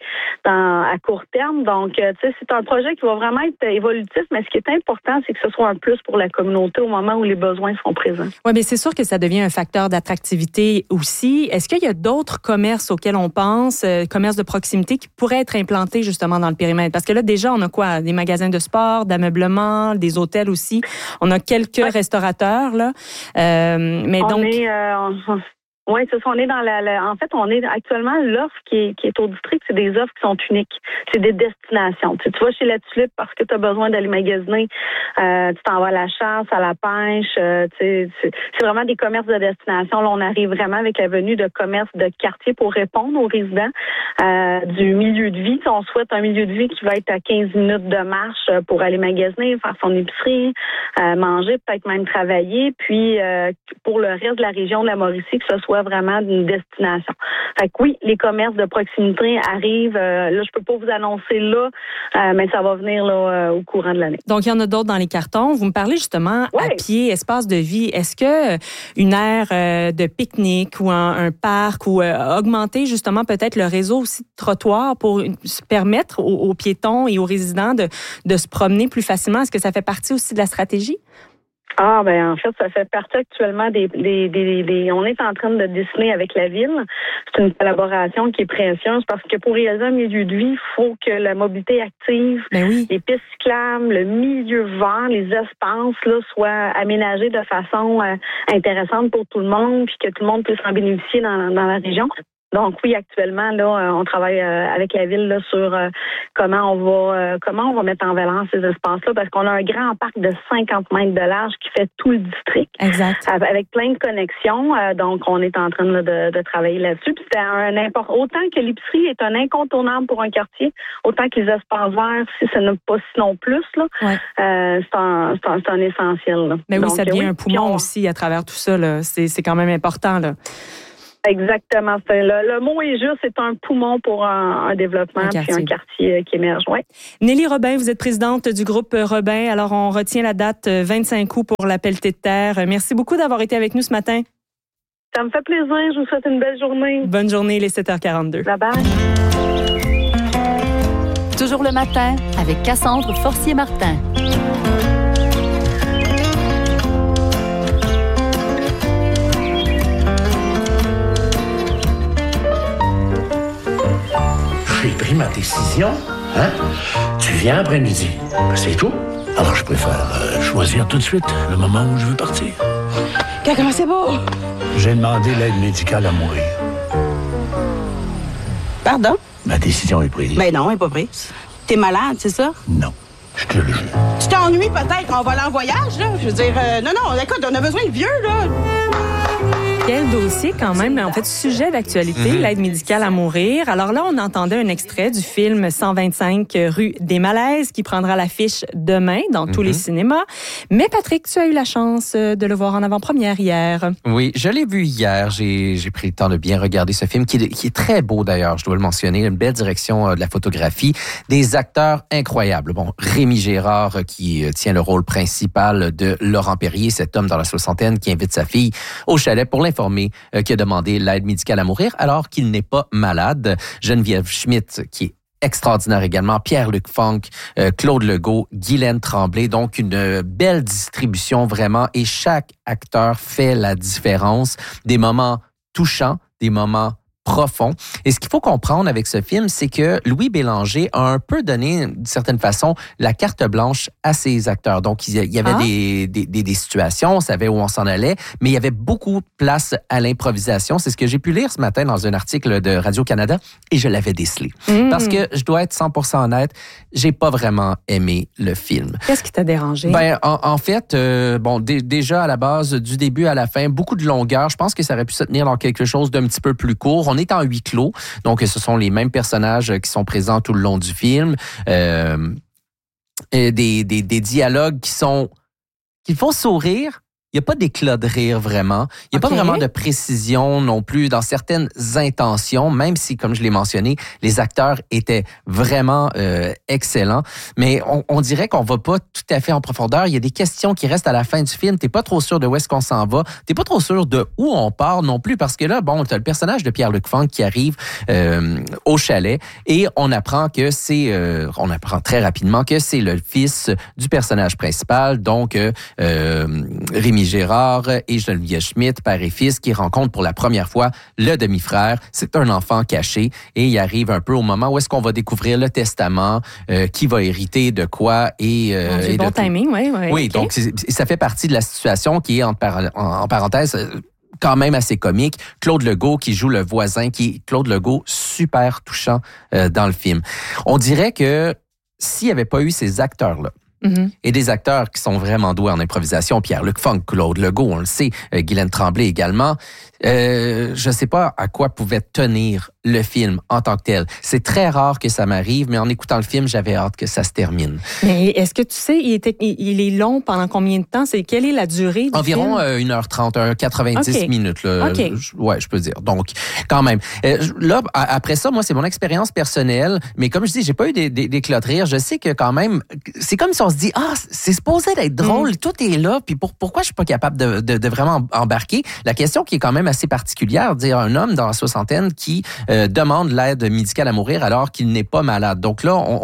à court terme. Donc, tu sais, c'est un projet qui va vraiment être évolutif, mais ce qui est important, c'est que ce soit un plus pour la communauté au moment où les besoins sont présents. Oui, mais c'est sûr que ça devient un facteur d'attractivité aussi. Est-ce qu'il y a d'autres commerces auxquels on pense, commerces de proximité, qui pourraient être implantés justement dans le périmètre? Parce que là, déjà, on a quoi? Des magasins de sport, d'ameublement, des hôtels aussi. On a quelques restaurateurs. Là. Mais on donc... Oui, c'est ça. On est dans en fait, on est actuellement l'offre qui est au district, c'est des offres qui sont uniques. C'est des destinations. Tu vas chez La Tulipe parce que tu as besoin d'aller magasiner. Tu t'en vas à la chasse, à la pêche. C'est vraiment des commerces de destination. Là, on arrive vraiment avec la venue de commerces de quartier pour répondre aux résidents du milieu de vie. On souhaite un milieu de vie qui va être à 15 minutes de marche pour aller magasiner, faire son épicerie, manger, peut-être même travailler. Puis, pour le reste de la région de la Mauricie, que ce soit vraiment d'une destination. Fait que oui, les commerces de proximité arrivent. Là, je peux pas vous annoncer là, mais ça va venir là au courant de l'année. Donc, il y en a d'autres dans les cartons. Vous me parlez justement à pied, espace de vie. Est-ce que une aire de pique-nique ou un parc ou augmenter justement peut-être le réseau aussi de trottoirs pour permettre aux piétons et aux résidents de se promener plus facilement? Est-ce que ça fait partie aussi de la stratégie? En fait, ça fait partie actuellement des on est en train de dessiner avec la ville. C'est une collaboration qui est précieuse parce que pour réaliser un milieu de vie, il faut que la mobilité active, les pistes cyclables, le milieu vert, les espaces là soient aménagés de façon intéressante pour tout le monde, puis que tout le monde puisse en bénéficier dans la région. Donc oui, actuellement là, on travaille avec la ville là sur comment on va mettre en valeur ces espaces-là, parce qu'on a un grand parc de 50 mètres de large qui fait tout le district, avec plein de connexions. Donc on est en train là, de travailler là-dessus. Puis c'est autant que l'épicerie est un incontournable pour un quartier, autant que les espaces verts, si ce n'est pas sinon plus là, c'est un essentiel. Là. Mais oui, donc, ça devient un poumon aussi à travers tout ça. Là. C'est quand même important là. Exactement. Le mot est juste, c'est un poumon pour un développement puis un quartier qui émerge. Ouais. Nelly Robin, vous êtes présidente du groupe Robin. Alors, on retient la date 25 août pour la pelletée de terre. Merci beaucoup d'avoir été avec nous ce matin. Ça me fait plaisir. Je vous souhaite une belle journée. Bonne journée, les 7h42. Bye-bye. Toujours le matin avec Cassandre Forcier-Martin. J'ai pris ma décision. Hein? Tu viens après-midi. C'est tout. Alors, je préfère choisir tout de suite le moment où je veux partir. Comment c'est beau? J'ai demandé l'aide médicale à mourir. Pardon? Ma décision est prise. Ben non, elle n'est pas prise. T'es malade, c'est ça? Non, je te le jure. Tu t'ennuies peut-être qu'on va aller en voyage, là? Je veux dire, non, écoute, on a besoin de vieux, là. Quel dossier quand même, en fait, sujet d'actualité, l'aide médicale à mourir. Alors là, on entendait un extrait du film 125 rue des Malaises qui prendra l'affiche demain dans tous les cinémas. Mais Patrick, tu as eu la chance de le voir en avant-première hier. Oui, je l'ai vu hier. J'ai pris le temps de bien regarder ce film qui est très beau d'ailleurs, je dois le mentionner. Une belle direction de la photographie. Des acteurs incroyables. Bon, Rémi Gérard qui tient le rôle principal de Laurent Perrier, cet homme dans la soixantaine qui invite sa fille au chalet pour l'informer qui a demandé l'aide médicale à mourir alors qu'il n'est pas malade. Geneviève Schmidt, qui est extraordinaire également, Pierre-Luc Funk, Claude Legault, Guylaine Tremblay. Donc, une belle distribution vraiment et chaque acteur fait la différence. Des moments touchants, des moments profond. Et ce qu'il faut comprendre avec ce film, c'est que Louis Bélanger a un peu donné, d'une certaine façon, la carte blanche à ses acteurs. Donc, il y avait des situations, on savait où on s'en allait, mais il y avait beaucoup de place à l'improvisation. C'est ce que j'ai pu lire ce matin dans un article de Radio-Canada et je l'avais décelé. Parce que je dois être 100% honnête, j'ai pas vraiment aimé le film. Qu'est-ce qui t'a dérangé? Ben, en fait, déjà à la base, du début à la fin, beaucoup de longueur. Je pense que ça aurait pu se tenir dans quelque chose d'un petit peu plus court. On est en huis clos, donc ce sont les mêmes personnages qui sont présents tout le long du film. Et des dialogues qui font sourire. Il n'y a pas d'éclat de rire vraiment. Il n'y a pas vraiment de précision non plus dans certaines intentions, même si, comme je l'ai mentionné, les acteurs étaient vraiment excellents. Mais on dirait qu'on va pas tout à fait en profondeur. Il y a des questions qui restent à la fin du film. T'es pas trop sûr de où est-ce qu'on s'en va. T'es pas trop sûr de où on part non plus, parce que là, t'as le personnage de Pierre-Luc Funk qui arrive au chalet et on apprend très rapidement que c'est le fils du personnage principal, donc Rémi Gérard et Geneviève Schmidt, père et fils, qui rencontrent pour la première fois le demi-frère. C'est un enfant caché et il arrive un peu au moment où est-ce qu'on va découvrir le testament, qui va hériter de quoi et bon timing, oui. Oui, donc ça fait partie de la situation qui est en parenthèse quand même assez comique. Claude Legault qui joue le voisin, qui est Claude Legault super touchant dans le film. On dirait que s'il n'y avait pas eu ces acteurs-là, et des acteurs qui sont vraiment doués en improvisation, Pierre-Luc Funk, Claude Legault, on le sait, Guylaine Tremblay également. Je ne sais pas à quoi pouvait tenir le film en tant que tel. C'est très rare que ça m'arrive, mais en écoutant le film, j'avais hâte que ça se termine. Mais est-ce que tu sais, il est long pendant combien de temps? Quelle est la durée du Environ film? 1h30, 90 minutes. Là. Ouais, je peux dire. Donc, quand même. Là, après ça, moi, c'est mon expérience personnelle, mais comme je dis, j'ai pas eu d'éclat de rire. Je sais que quand même, c'est comme si on se dit, c'est supposé d'être drôle, tout est là, puis pourquoi je suis pas capable de vraiment embarquer? La question qui est quand même assez particulière, dire un homme dans la soixantaine qui demande l'aide médicale à mourir alors qu'il n'est pas malade. Donc là,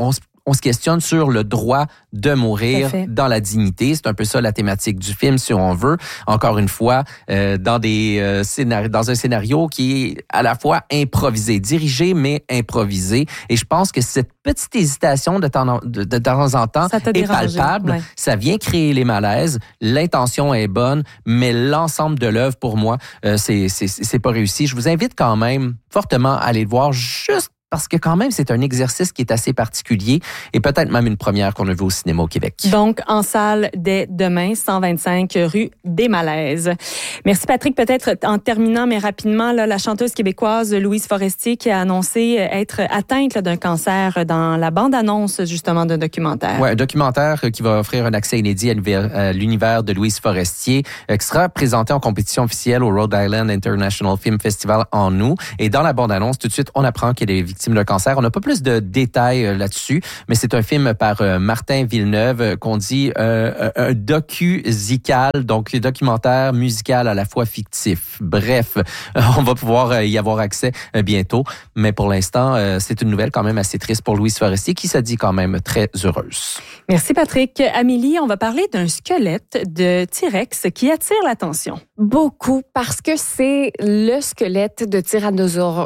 on se questionne sur le droit de mourir dans la dignité. C'est un peu ça la thématique du film, si on veut. Encore une fois, dans un scénario qui est à la fois improvisé, dirigé, mais improvisé. Et je pense que cette petite hésitation de temps en temps est palpable. Ouais. Ça vient créer les malaises. L'intention est bonne, mais l'ensemble de l'œuvre, pour moi, c'est pas réussi. Je vous invite quand même fortement à aller le voir, juste parce que quand même, c'est un exercice qui est assez particulier et peut-être même une première qu'on a vue au cinéma au Québec. Donc, en salle dès demain, 125 rue des Malaises. Merci Patrick. Peut-être en terminant, mais rapidement, là, la chanteuse québécoise Louise Forestier qui a annoncé être atteinte d'un cancer dans la bande-annonce justement d'un documentaire. Oui, un documentaire qui va offrir un accès inédit à l'univers de Louise Forestier qui sera présenté en compétition officielle au Rhode Island International Film Festival en août. Et dans la bande-annonce, tout de suite, on apprend qu'elle est victime de cancer. On n'a pas plus de détails là-dessus, mais c'est un film par Martin Villeneuve qu'on dit un docu-zical, donc documentaire musical à la fois fictif. Bref, on va pouvoir y avoir accès bientôt, mais pour l'instant, c'est une nouvelle quand même assez triste pour Louise Forestier qui se dit quand même très heureuse. Merci Patrick. Amélie, on va parler d'un squelette de T-Rex qui attire l'attention. Beaucoup, parce que c'est le squelette de Tyrannosaure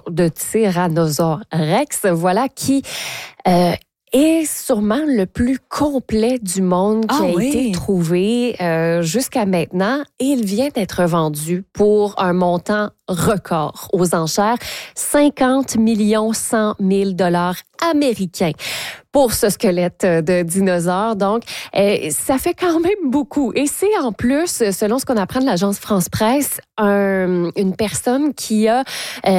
Rex, voilà, qui est sûrement le plus complet du monde qui a été trouvé jusqu'à maintenant. Et il vient d'être vendu pour un montant record aux enchères, 50 100 000 $ américains pour ce squelette de dinosaure. Donc, ça fait quand même beaucoup. Et c'est en plus, selon ce qu'on apprend de l'agence France-Presse, une personne qui a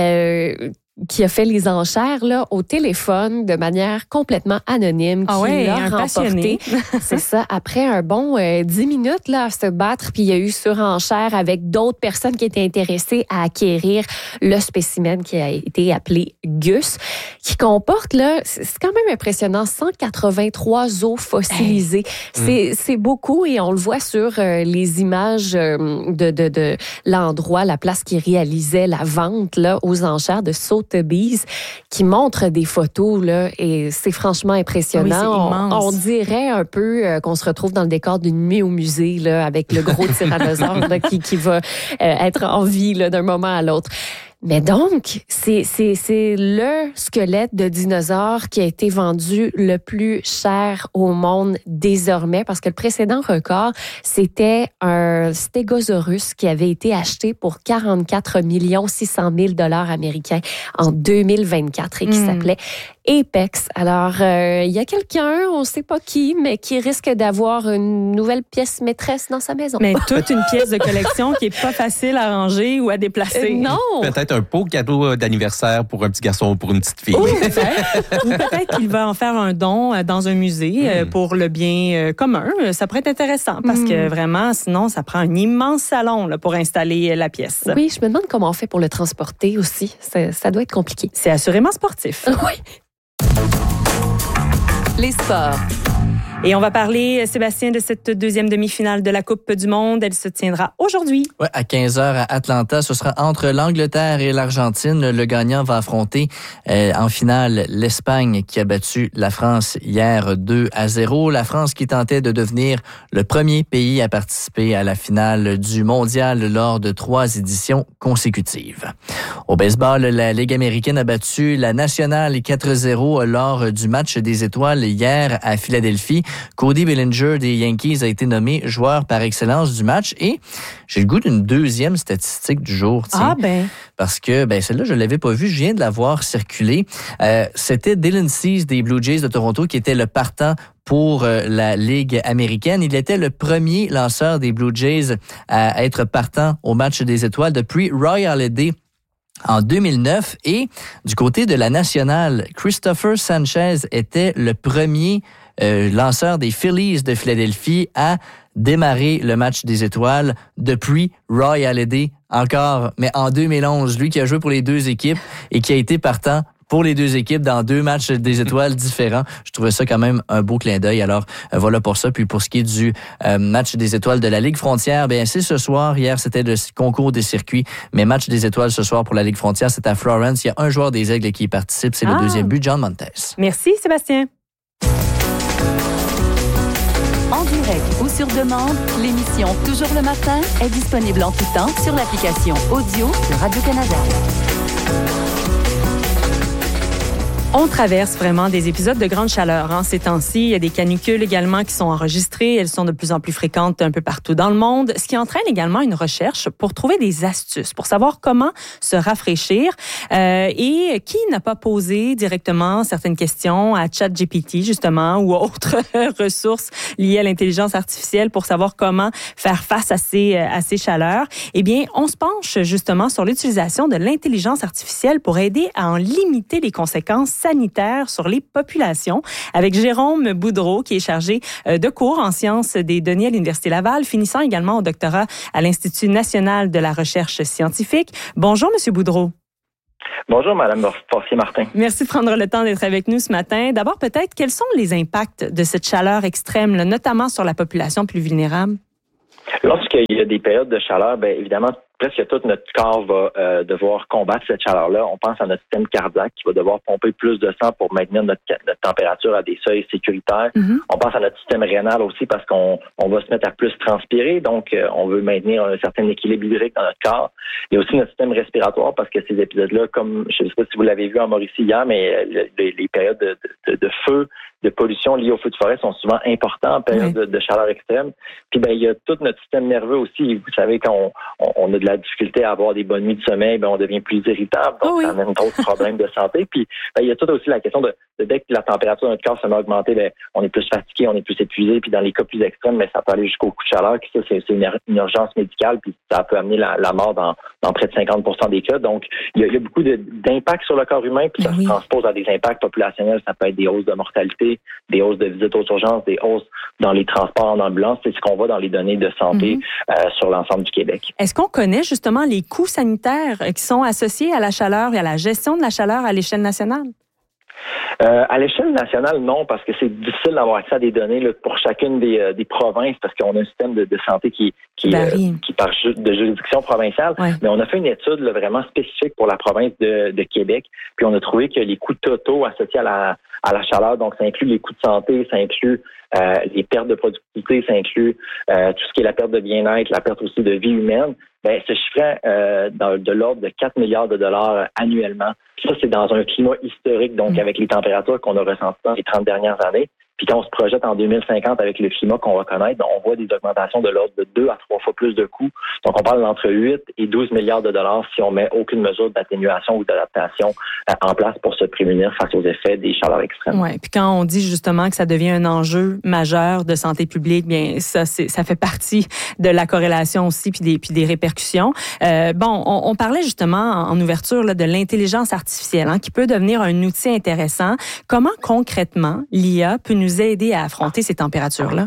fait les enchères là, au téléphone de manière complètement anonyme, qui l'a remporté. C'est ça, après un bon 10 minutes là, à se battre, puis il y a eu surenchère avec d'autres personnes qui étaient intéressées à acquérir le spécimen qui a été appelé Gus, qui comporte, là, c'est quand même impressionnant, 183 os fossilisés. C'est beaucoup et on le voit sur les images de l'endroit, la place qui réalisait la vente là, aux enchères de Sotheby's, qui montre des photos là, et c'est franchement impressionnant. On dirait un peu qu'on se retrouve dans le décor d'une nuit au musée là, avec le gros tyrannosaure là, qui va être en vie là, d'un moment à l'autre. Mais donc, c'est le squelette de dinosaure qui a été vendu le plus cher au monde désormais, parce que le précédent record, c'était un Stegosaurus qui avait été acheté pour 44 600 000 $ américains en 2024 et qui s'appelait Apex. Alors, il y a quelqu'un, on ne sait pas qui, mais qui risque d'avoir une nouvelle pièce maîtresse dans sa maison. Mais toute une pièce de collection qui est pas facile à ranger ou à déplacer. Non! Peut-être un beau cadeau d'anniversaire pour un petit garçon ou pour une petite fille. Oui, peut-être. Ou peut-être qu'il va en faire un don dans un musée pour le bien commun. Ça pourrait être intéressant parce que vraiment, sinon, ça prend un immense salon là, pour installer la pièce. Oui, je me demande comment on fait pour le transporter aussi. Ça doit être compliqué. C'est assurément sportif. Oui. Les sports. Et on va parler, Sébastien, de cette deuxième demi-finale de la Coupe du Monde. Elle se tiendra aujourd'hui. Ouais, à 15h à Atlanta. Ce sera entre l'Angleterre et l'Argentine. Le gagnant va affronter en finale l'Espagne qui a battu la France hier 2-0. La France qui tentait de devenir le premier pays à participer à la finale du mondial lors de 3 éditions consécutives. Au baseball, la Ligue américaine a battu la nationale 4-0 lors du match des étoiles hier à Philadelphie. Cody Bellinger des Yankees a été nommé joueur par excellence du match et j'ai le goût d'une deuxième statistique du jour. Parce que celle-là, je ne l'avais pas vue, je viens de la voir circuler. C'était Dylan Cease des Blue Jays de Toronto qui était le partant pour la Ligue américaine. Il était le premier lanceur des Blue Jays à être partant au match des étoiles depuis Roy Halladay en 2009. Et du côté de la nationale, Christopher Sanchez était le premier lanceur des Phillies de Philadelphie à démarrer le match des étoiles depuis Roy Halladay encore, mais en 2011, lui qui a joué pour les deux équipes et qui a été partant pour les deux équipes dans 2 matchs des étoiles différents. Je trouvais ça quand même un beau clin d'œil. Alors, voilà pour ça. Puis pour ce qui est du match des étoiles de la Ligue Frontière, c'est ce soir. Hier, c'était le concours des circuits. Mais match des étoiles ce soir pour la Ligue Frontière, c'est à Florence. Il y a un joueur des Aigles qui y participe. C'est le deuxième but, John Montes. Merci, Sébastien. En direct ou sur demande, l'émission Toujours le matin est disponible en tout temps sur l'application audio de Radio-Canada. On traverse vraiment des épisodes de grande chaleur ces temps-ci. Il y a des canicules également qui sont enregistrées. Elles sont de plus en plus fréquentes un peu partout dans le monde, ce qui entraîne également une recherche pour trouver des astuces, pour savoir comment se rafraîchir. Et qui n'a pas posé directement certaines questions à ChatGPT, justement, ou autres ressources liées à l'intelligence artificielle pour savoir comment faire face à ces chaleurs? Eh bien, on se penche justement sur l'utilisation de l'intelligence artificielle pour aider à en limiter les conséquences sanitaires sur les populations, avec Jérôme Boudreau, qui est chargé de cours en sciences des données à l'Université Laval, finissant également au doctorat à l'Institut national de la recherche scientifique. Bonjour, Monsieur Boudreau. Bonjour, Madame Forcier-Martin. Merci de prendre le temps d'être avec nous ce matin. D'abord, peut-être, quels sont les impacts de cette chaleur extrême, là, notamment sur la population plus vulnérable? Lorsqu'il y a des périodes de chaleur, bien évidemment, presque tout notre corps va devoir combattre cette chaleur-là. On pense à notre système cardiaque qui va devoir pomper plus de sang pour maintenir notre température à des seuils sécuritaires. Mm-hmm. On pense à notre système rénal aussi parce qu'on va se mettre à plus transpirer, donc on veut maintenir un certain équilibre hydrique dans notre corps. Il y a aussi notre système respiratoire parce que ces épisodes-là, comme je ne sais pas si vous l'avez vu en Mauricie hier, mais les périodes de feu, de pollution liées au feu de forêt sont souvent importants en période de chaleur extrême. Puis il y a tout notre système nerveux aussi. Vous savez, quand on a de la difficulté à avoir des bonnes nuits de sommeil, on devient plus irritable, donc ça amène d'autres problèmes de santé. Puis il y a tout aussi la question de dès que la température de notre corps se met à augmenter, on est plus fatigué, on est plus épuisé, puis dans les cas plus extrêmes, ça peut aller jusqu'au coup de chaleur, puis ça, c'est une urgence médicale, puis ça peut amener la mort dans près de 50% des cas. Donc, il y a beaucoup d'impacts sur le corps humain, puis ça se transpose à des impacts populationnels. Ça peut être des hausses de mortalité, des hausses de visites aux urgences, des hausses dans les transports en ambulance. C'est ce qu'on voit dans les données de santé sur l'ensemble du Québec. Est-ce qu'on connaît justement les coûts sanitaires qui sont associés à la chaleur et à la gestion de la chaleur à l'échelle nationale? À l'échelle nationale, non, parce que c'est difficile d'avoir accès à des données pour chacune des provinces, parce qu'on a un système de santé qui part de juridiction provinciale. Ouais. Mais on a fait une étude vraiment spécifique pour la province de Québec, puis on a trouvé que les coûts totaux associés à la chaleur, donc ça inclut les coûts de santé, ça inclut les pertes de productivité, ça inclut tout ce qui est la perte de bien-être, la perte aussi de vie humaine, se chiffrait de l'ordre de 4 milliards de dollars annuellement. Puis ça, c'est dans un climat historique, donc avec les températures qu'on a ressenties dans les 30 dernières années. Puis quand on se projette en 2050 avec le climat qu'on va connaître, on voit des augmentations de l'ordre de 2 à 3 fois plus de coûts. Donc on parle d'entre 8 et 12 milliards de dollars si on met aucune mesure d'atténuation ou d'adaptation en place pour se prémunir face aux effets des chaleurs extrêmes. Oui, puis quand on dit justement que ça devient un enjeu majeur de santé publique, bien ça fait partie de la corrélation aussi puis des répercussions. On parlait justement en ouverture là, de l'intelligence artificielle qui peut devenir un outil intéressant. Comment concrètement l'IA peut nous aider à affronter ces températures-là?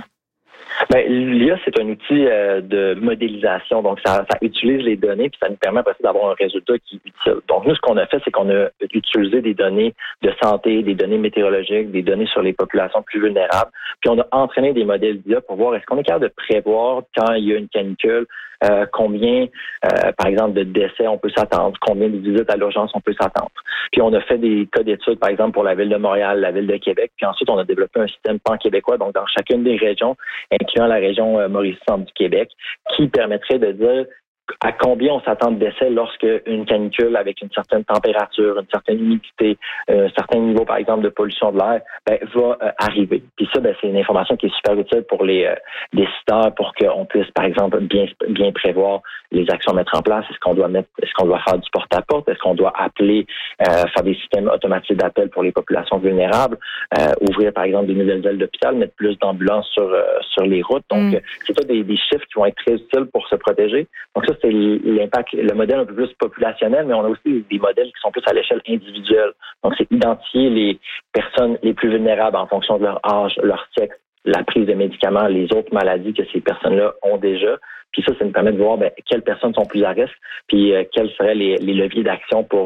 L'IA, c'est un outil de modélisation. Donc, ça utilise les données puis ça nous permet après d'avoir un résultat qui est utile. Donc, nous, ce qu'on a fait, c'est qu'on a utilisé des données de santé, des données météorologiques, des données sur les populations plus vulnérables. Puis, on a entraîné des modèles d'IA pour voir est-ce qu'on est capable de prévoir quand il y a une canicule, combien, par exemple, de décès on peut s'attendre, combien de visites à l'urgence on peut s'attendre. Puis on a fait des cas d'études, par exemple, pour la ville de Montréal, la ville de Québec, puis ensuite on a développé un système pan-québécois, donc dans chacune des régions, incluant la région Mauricie-Centre du Québec, qui permettrait de dire à combien on s'attend de décès lorsque une canicule avec une certaine température, une certaine humidité, un certain niveau, par exemple, de pollution de l'air, va arriver. Puis ça, c'est une information qui est super utile pour les décideurs pour qu'on puisse, par exemple, bien prévoir les actions à mettre en place. Est-ce qu'on doit faire du porte-à-porte? Est-ce qu'on doit appeler, faire des systèmes automatiques d'appel pour les populations vulnérables? Ouvrir, par exemple, des nouvelles ailes d'hôpital, mettre plus d'ambulances sur les routes. Donc, c'est pas des chiffres qui vont être très utiles pour se protéger. Donc ça, c'est l'impact, le modèle un peu plus populationnel, mais on a aussi des modèles qui sont plus à l'échelle individuelle. Donc, c'est identifier les personnes les plus vulnérables en fonction de leur âge, leur sexe, la prise de médicaments, les autres maladies que ces personnes-là ont déjà. Puis ça nous permet de voir quelles personnes sont plus à risque, puis quels seraient les leviers d'action pour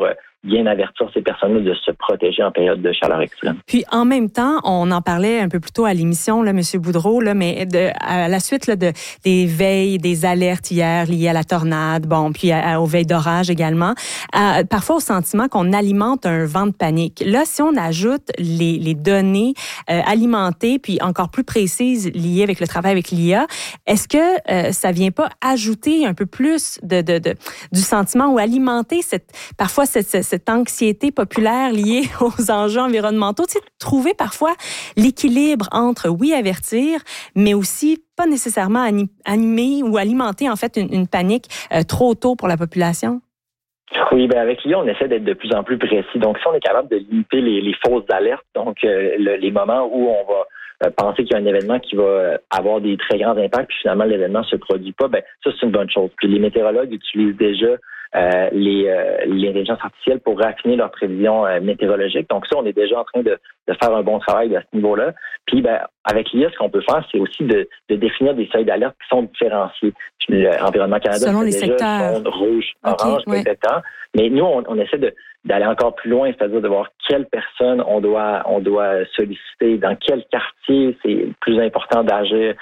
bien avertir ces personnes-là de se protéger en période de chaleur extrême. Puis en même temps, on en parlait un peu plus tôt à l'émission, là, M. Boudreau, là, mais à la suite là, des veilles, des alertes hier liées à la tornade, puis aux veilles d'orage également, parfois au sentiment qu'on alimente un vent de panique. Là, si on ajoute les données alimentées, puis encore plus précises liées avec le travail avec l'IA, est-ce que ça vient pas ajouter un peu plus du sentiment ou alimenter parfois cette anxiété populaire liée aux enjeux environnementaux, tu sais, trouver parfois l'équilibre entre, oui, avertir, mais aussi pas nécessairement animer ou alimenter en fait une panique trop tôt pour la population? Oui, avec l'IA, on essaie d'être de plus en plus précis. Donc, si on est capable de limiter les fausses alertes, donc les moments où on va penser qu'il y a un événement qui va avoir des très grands impacts, puis finalement l'événement ne se produit pas, ça c'est une bonne chose. Puis les météorologues utilisent déjà l'intelligence artificielle pour raffiner leurs prévisions météorologiques. Donc ça, on est déjà en train de faire un bon travail à ce niveau-là. Puis avec l'IA, ce qu'on peut faire, c'est aussi de définir des seuils d'alerte qui sont différenciés. L'Environnement Canada, selon les déjà secteurs, jaune, rouge, orange, etc. Mais nous, on essaie d'aller encore plus loin, c'est-à-dire de voir quelles personnes on doit solliciter, dans quel quartier c'est plus important d'agir.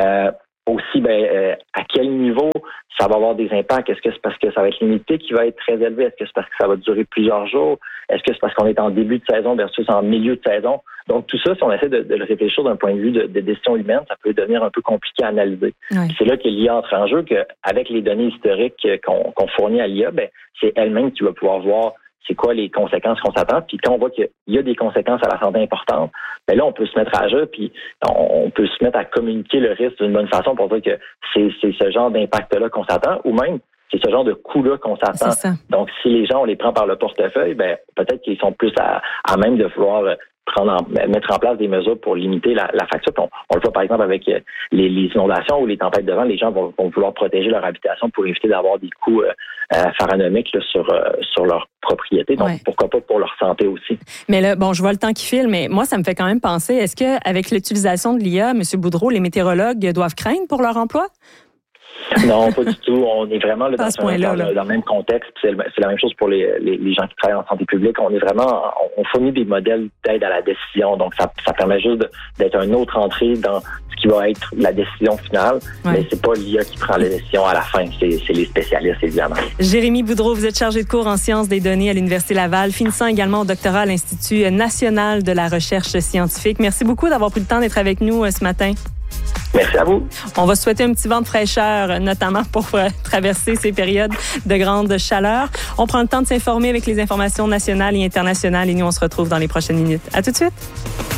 Aussi, à quel niveau ça va avoir des impacts? Est-ce que c'est parce que ça va être l'humidité qui va être très élevée? Est-ce que c'est parce que ça va durer plusieurs jours? Est-ce que c'est parce qu'on est en début de saison versus en milieu de saison? Donc, tout ça, si on essaie de le réfléchir d'un point de vue de décision humaine, ça peut devenir un peu compliqué à analyser. Oui. C'est là que l'IA entre en jeu, qu'avec les données historiques qu'on fournit à l'IA, c'est elle-même qui va pouvoir voir c'est quoi les conséquences qu'on s'attend. Puis quand on voit qu'il y a des conséquences à la santé importantes, là, on peut se mettre à agir, puis on peut se mettre à communiquer le risque d'une bonne façon pour dire que c'est ce genre d'impact-là qu'on s'attend, ou même c'est ce genre de coût-là qu'on s'attend. Donc, si les gens, on les prend par le portefeuille, peut-être qu'ils sont plus à même de vouloir mettre en place des mesures pour limiter la facture. On le voit par exemple avec les inondations ou les tempêtes de vent, les gens vont vouloir protéger leur habitation pour éviter d'avoir des coûts pharaoniques sur leur propriété. Donc, pourquoi pas pour leur santé aussi. Mais là, je vois le temps qui file, mais moi, ça me fait quand même penser, est-ce qu'avec l'utilisation de l'IA, M. Boudreau, les météorologues doivent craindre pour leur emploi? Non, pas du tout. On est vraiment dans le même contexte. C'est la même chose pour les gens qui travaillent en santé publique. On fournit des modèles d'aide à la décision. Donc, ça permet juste d'être une autre entrée dans ce qui va être la décision finale. Ouais. Mais c'est pas l'IA qui prend la décision à la fin. C'est les spécialistes, évidemment. Jérémy Boudreau, vous êtes chargé de cours en sciences des données à l'Université Laval, finissant également au doctorat à l'Institut national de la recherche scientifique. Merci beaucoup d'avoir pris le temps d'être avec nous ce matin. Merci à vous. On va souhaiter un petit vent de fraîcheur, notamment pour traverser ces périodes de grande chaleur. On prend le temps de s'informer avec les informations nationales et internationales et nous, on se retrouve dans les prochaines minutes. À tout de suite.